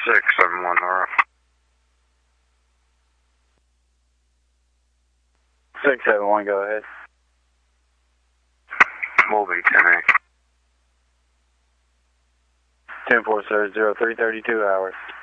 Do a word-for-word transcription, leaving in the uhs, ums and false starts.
six seven one Nora. six seven one, go ahead. Will be ten eight. ten four, sir, zero three thirty-two hours.